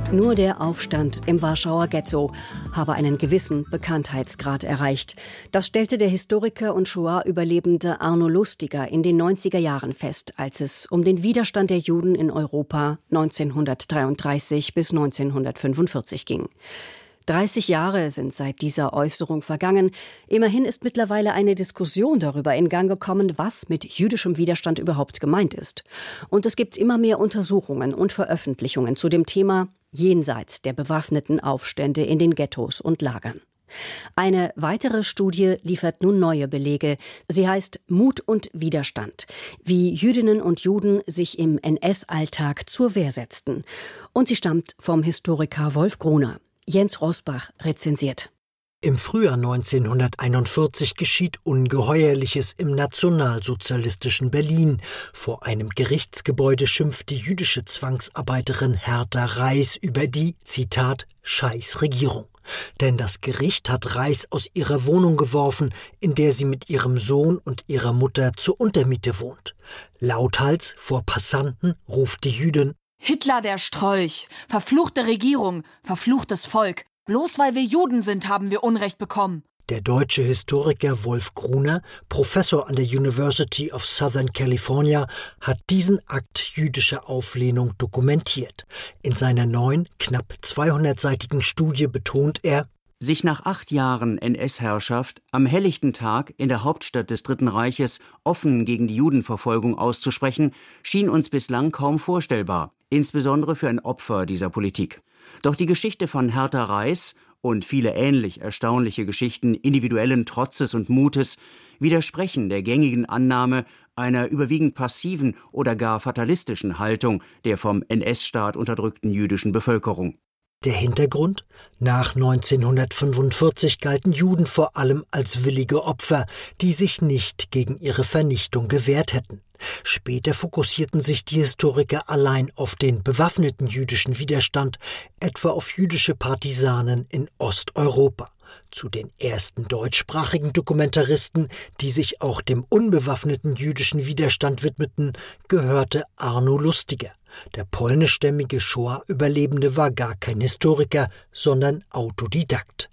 Nur der Aufstand im Warschauer Ghetto habe einen gewissen Bekanntheitsgrad erreicht. Das stellte der Historiker und Shoah-Überlebende Arno Lustiger in den 90er Jahren fest, als es um den Widerstand der Juden in Europa 1933 bis 1945 ging. 30 Jahre sind seit dieser Äußerung vergangen. Immerhin ist mittlerweile eine Diskussion darüber in Gang gekommen, was mit jüdischem Widerstand überhaupt gemeint ist. Und es gibt immer mehr Untersuchungen und Veröffentlichungen zu dem Thema jenseits der bewaffneten Aufstände in den Ghettos und Lagern. Eine weitere Studie liefert nun neue Belege. Sie heißt Mut und Widerstand, wie Jüdinnen und Juden sich im NS-Alltag zur Wehr setzten. Und sie stammt vom Historiker Wolf Gruner. Jens Rosbach rezensiert. Im Frühjahr 1941 geschieht Ungeheuerliches im nationalsozialistischen Berlin. Vor einem Gerichtsgebäude schimpft die jüdische Zwangsarbeiterin Hertha Reis über die, Zitat, Scheißregierung. Denn das Gericht hat Reis aus ihrer Wohnung geworfen, in der sie mit ihrem Sohn und ihrer Mutter zur Untermiete wohnt. Lauthals vor Passanten ruft die Jüdin: Hitler der Strolch, verfluchte Regierung, verfluchtes Volk. Bloß weil wir Juden sind, haben wir Unrecht bekommen. Der deutsche Historiker Wolf Gruner, Professor an der University of Southern California, hat diesen Akt jüdischer Auflehnung dokumentiert. In seiner neuen, knapp 200-seitigen Studie betont er: Sich nach 8 Jahren NS-Herrschaft am helllichten Tag in der Hauptstadt des Dritten Reiches offen gegen die Judenverfolgung auszusprechen, schien uns bislang kaum vorstellbar, insbesondere für ein Opfer dieser Politik. Doch die Geschichte von Hertha Reis und viele ähnlich erstaunliche Geschichten individuellen Trotzes und Mutes widersprechen der gängigen Annahme einer überwiegend passiven oder gar fatalistischen Haltung der vom NS-Staat unterdrückten jüdischen Bevölkerung. Der Hintergrund? Nach 1945 galten Juden vor allem als willige Opfer, die sich nicht gegen ihre Vernichtung gewehrt hätten. Später fokussierten sich die Historiker allein auf den bewaffneten jüdischen Widerstand, etwa auf jüdische Partisanen in Osteuropa. Zu den ersten deutschsprachigen Dokumentaristen, die sich auch dem unbewaffneten jüdischen Widerstand widmeten, gehörte Arno Lustiger. Der polnischstämmige Shoah-Überlebende war gar kein Historiker, sondern Autodidakt.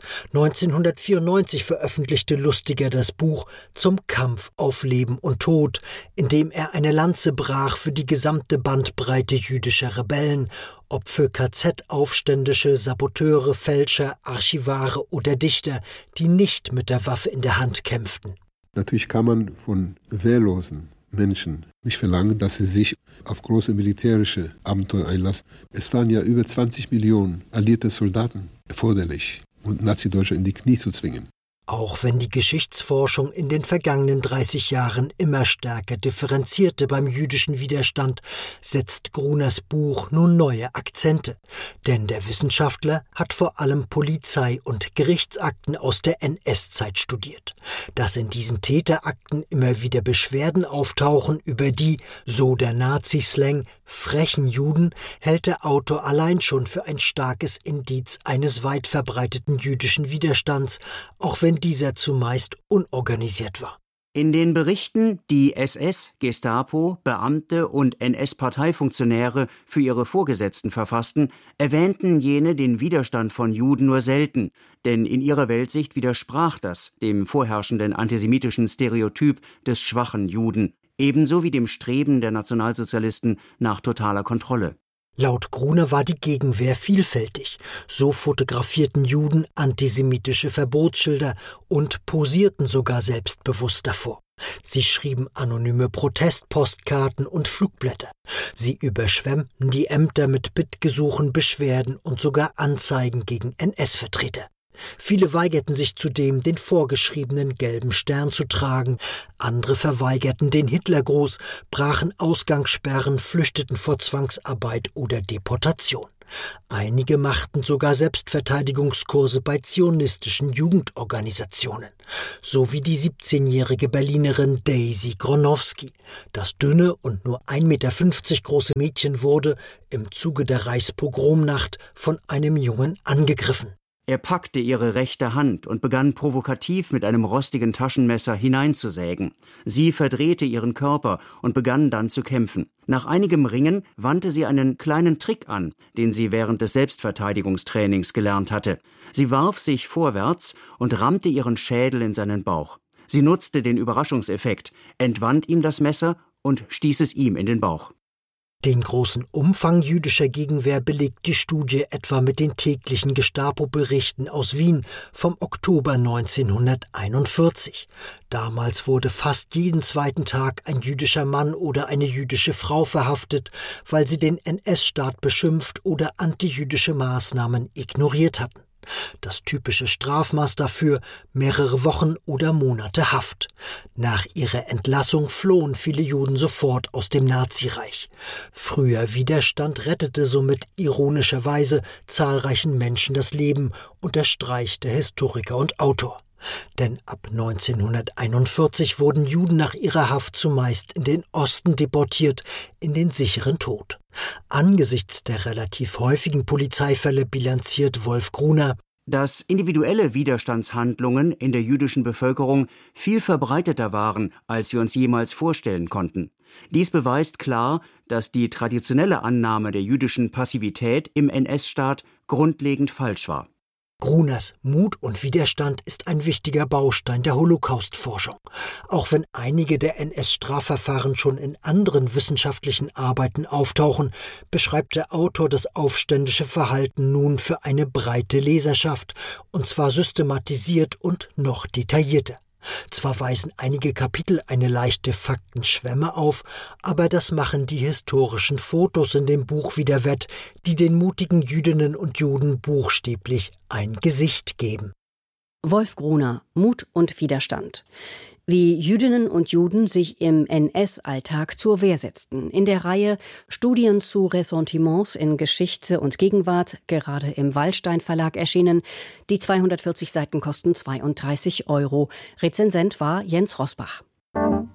1994 veröffentlichte Lustiger das Buch Zum Kampf auf Leben und Tod, in dem er eine Lanze brach für die gesamte Bandbreite jüdischer Rebellen, ob für KZ-Aufständische, Saboteure, Fälscher, Archivare oder Dichter, die nicht mit der Waffe in der Hand kämpften. Natürlich kann man von wehrlosen Menschen nicht verlangen, dass sie sich auf große militärische Abenteuer einlassen. Es waren ja über 20 Millionen alliierte Soldaten erforderlich, um Nazi-Deutschland in die Knie zu zwingen. Auch wenn die Geschichtsforschung in den vergangenen 30 Jahren immer stärker differenzierte beim jüdischen Widerstand, setzt Gruners Buch nun neue Akzente. Denn der Wissenschaftler hat vor allem Polizei- und Gerichtsakten aus der NS-Zeit studiert. Dass in diesen Täterakten immer wieder Beschwerden auftauchen über die, so der Nazi-Slang, frechen Juden, hält der Autor allein schon für ein starkes Indiz eines weit verbreiteten jüdischen Widerstands, auch wenn dieser zumeist unorganisiert war. In den Berichten, die SS, Gestapo, Beamte und NS-Parteifunktionäre für ihre Vorgesetzten verfassten, erwähnten jene den Widerstand von Juden nur selten, denn in ihrer Weltsicht widersprach das dem vorherrschenden antisemitischen Stereotyp des schwachen Juden, ebenso wie dem Streben der Nationalsozialisten nach totaler Kontrolle. Laut Gruner war die Gegenwehr vielfältig. So fotografierten Juden antisemitische Verbotsschilder und posierten sogar selbstbewusst davor. Sie schrieben anonyme Protestpostkarten und Flugblätter. Sie überschwemmten die Ämter mit Bittgesuchen, Beschwerden und sogar Anzeigen gegen NS-Vertreter. Viele weigerten sich zudem, den vorgeschriebenen gelben Stern zu tragen. Andere verweigerten den Hitlergruß, brachen Ausgangssperren, flüchteten vor Zwangsarbeit oder Deportation. Einige machten sogar Selbstverteidigungskurse bei zionistischen Jugendorganisationen. So wie die 17-jährige Berlinerin Daisy Gronowski. Das dünne und nur 1,50 Meter große Mädchen wurde im Zuge der Reichspogromnacht von einem Jungen angegriffen. Er packte ihre rechte Hand und begann provokativ mit einem rostigen Taschenmesser hineinzusägen. Sie verdrehte ihren Körper und begann dann zu kämpfen. Nach einigem Ringen wandte sie einen kleinen Trick an, den sie während des Selbstverteidigungstrainings gelernt hatte. Sie warf sich vorwärts und rammte ihren Schädel in seinen Bauch. Sie nutzte den Überraschungseffekt, entwand ihm das Messer und stieß es ihm in den Bauch. Den großen Umfang jüdischer Gegenwehr belegt die Studie etwa mit den täglichen Gestapo-Berichten aus Wien vom Oktober 1941. Damals wurde fast jeden zweiten Tag ein jüdischer Mann oder eine jüdische Frau verhaftet, weil sie den NS-Staat beschimpft oder antijüdische Maßnahmen ignoriert hatten. Das typische Strafmaß dafür: mehrere Wochen oder Monate Haft. Nach ihrer Entlassung flohen viele Juden sofort aus dem Nazireich. Früher Widerstand rettete somit ironischerweise zahlreichen Menschen das Leben, unterstreicht der Historiker und Autor. Denn ab 1941 wurden Juden nach ihrer Haft zumeist in den Osten deportiert, in den sicheren Tod. Angesichts der relativ häufigen Polizeifälle bilanziert Wolf Gruner: Dass individuelle Widerstandshandlungen in der jüdischen Bevölkerung viel verbreiteter waren, als wir uns jemals vorstellen konnten. Dies beweist klar, dass die traditionelle Annahme der jüdischen Passivität im NS-Staat grundlegend falsch war. Gruners Mut und Widerstand ist ein wichtiger Baustein der Holocaust-Forschung. Auch wenn einige der NS-Strafverfahren schon in anderen wissenschaftlichen Arbeiten auftauchen, beschreibt der Autor das aufständische Verhalten nun für eine breite Leserschaft, und zwar systematisiert und noch detaillierter. Zwar weisen einige Kapitel eine leichte Faktenschwemme auf, aber das machen die historischen Fotos in dem Buch wieder wett, die den mutigen Jüdinnen und Juden buchstäblich ein Gesicht geben. Wolf Gruner, Mut und Widerstand. Wie Jüdinnen und Juden sich im NS-Alltag zur Wehr setzten. In der Reihe Studien zu Ressentiments in Geschichte und Gegenwart, gerade im Wallstein Verlag erschienen. Die 240 Seiten kosten 32 €. Rezensent war Jens Rosbach.